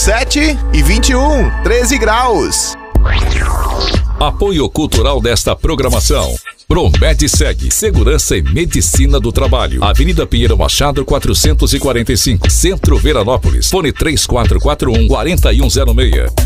7h21, 13 graus. Apoio cultural desta programação: Promedsegue, Segurança e Medicina do Trabalho. Avenida Pinheiro Machado, 445, Centro Veranópolis. Fone 3441-4106.